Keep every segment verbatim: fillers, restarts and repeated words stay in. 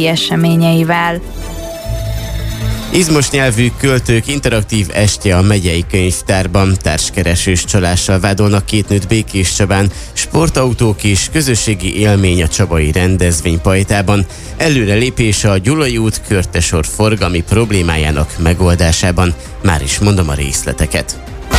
eseményeivel. Izmos nyelvű költők interaktív estje a megyei könyvtárban. Társkeresős csalással vádolnak két nőt Békés Csabán, sportautók és közösségi élmény a csabai rendezvény pajtában. Előrelépés a Gyulai út körtesor forgalmi problémájának megoldásában. Már is mondom a részleteket.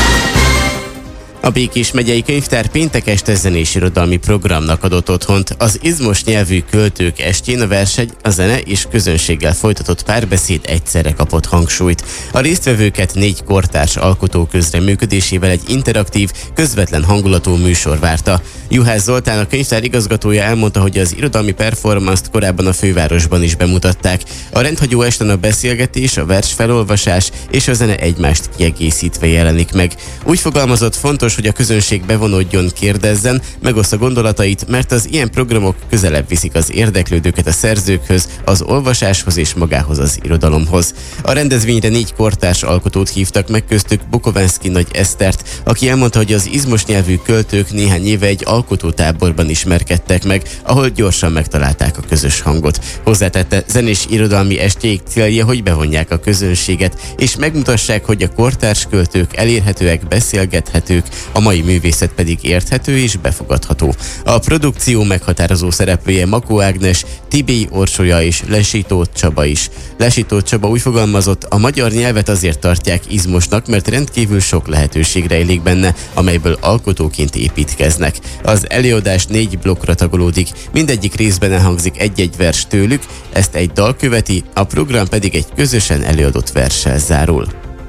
A Békés megyei könyvtár péntek este zenés irodalmi programnak adott otthont. Az izmos nyelvű költők estjén a verseny, a zene és közönséggel folytatott párbeszéd egyszerre kapott hangsúlyt. A résztvevőket négy kortárs alkotó közreműködésével egy interaktív, közvetlen hangulatú műsor várta. Juhász Zoltán, a könyvtár igazgatója elmondta, hogy az irodalmi performance-t korábban a fővárosban is bemutatták. A rendhagyó esten a beszélgetés, a versfelolvasás és a zene egymást kiegészítve jelenik meg. Úgy fogalmazott, fontos, hogy a közönség bevonódjon, kérdezzen, megoszta gondolatait, mert az ilyen programok közelebb viszik az érdeklődőket a szerzőkhöz, az olvasáshoz és magához az irodalomhoz. A rendezvényre négy kortárs alkotót hívtak meg, köztük Bukovánszky Nagy Esztert, aki elmondta, hogy az izmos nyelvű költők néhány éve egy alkotótáborban ismerkedtek meg, ahol gyorsan megtalálták a közös hangot. Hozzátette, zenés irodalmi estjéig célja, hogy bevonják a közönséget, és megmutassák, hogy a kortárs költők elérhetőek, beszélgethetők, a mai művészet pedig érthető és befogadható. A produkció meghatározó szereplője Makó Ágnes, Tibély Orsolya és Lesító Csaba is. Lesító Csaba úgy fogalmazott, a magyar nyelvet azért tartják izmosnak, mert rendkívül sok lehetőség rejlik benne, amelyből alkotóként építkeznek. Az előadás négy blokkra tagolódik, mindegyik részben elhangzik egy-egy vers tőlük, ezt egy dal követi, a program pedig egy közösen előadott verssel zárul.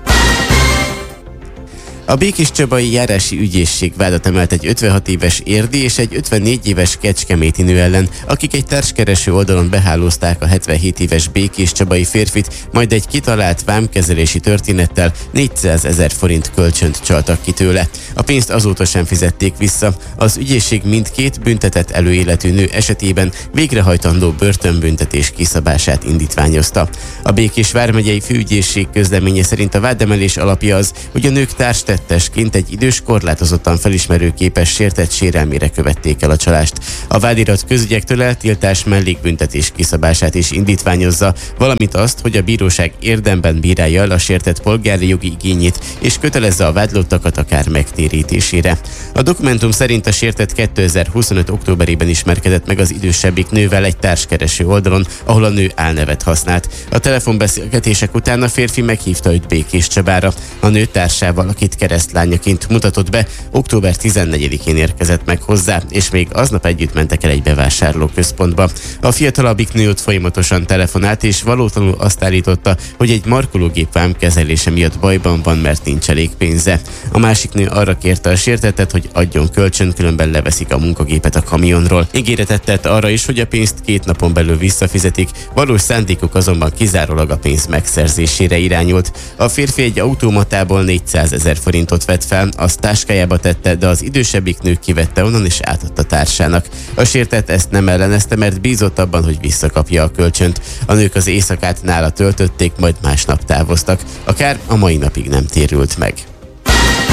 A békéscsabai járási ügyészség vádat emelt egy ötvenhat éves érdi és egy ötvennégy éves kecskeméti nő ellen, akik egy társkereső oldalon behálózták a hetvenhét éves békéscsabai férfit, majd egy kitalált vámkezelési történettel négyszázezer forint kölcsönt csaltak ki tőle. A pénzt azóta sem fizették vissza. Az ügyészség mindkét büntetett előéletű nő esetében végrehajtandó börtönbüntetés kiszabását indítványozta. A Békés vármegyei főügyészség közleménye szerint a vádemelés alapja az, hogy a nők társ tettesként egy idős, korlátozottan felismerőképes sértett sérelmére követték el a csalást. A vádirat közügyektől eltiltás mellékbüntetés kiszabását is indítványozza, valamint azt, hogy a bíróság érdemben bírálja el a sértett polgári jogi igényét, és kötelezze a vádlottakat a kár megtérítésére. A dokumentum szerint a sértett kétezer-huszonöt októberében ismerkedett meg az idősebbik nővel egy társkereső oldalon, ahol a nő álnevet használt. A telefonbeszélgetések után a férfi meghívta őt Békés Csabára. A nő társával, akit keresztlányaként mutatott be, október tizennegyedikén érkezett meg hozzá, és még aznap együtt mentek el egy bevásárlóközpontba. A fiatalabbik nő ott folyamatosan telefonált, és valótlanul azt állította, hogy egy markológép vámkezelése miatt bajban van, mert nincs elég pénze. A másik nő arra kérte a sértettet, hogy adjon kölcsön, különben leveszik a munkagépet a kamionról. Ígéretet tett arra is, hogy a pénzt két napon belül visszafizetik, valós szándékuk azonban kizárólag a pénz megszerzésére irányult. A férfi egy automatából négyszázezer forintot vett fel, azt táskájába tette, de az idősebbik nő kivette onnan és átadta társának. A sértett ezt nem ellenezte, mert bízott abban, hogy visszakapja a kölcsönt. A nők az éjszakát nála töltötték, majd másnap távoztak. A kár a mai napig nem térült meg.